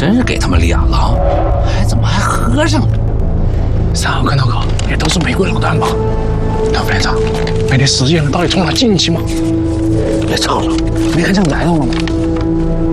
真是给他们脸了，怎么还喝上了 3号跟那个也都是美国老大吧？那副连长，那点时间到底从哪进去吗？ 别吵了， 没看见来了吗？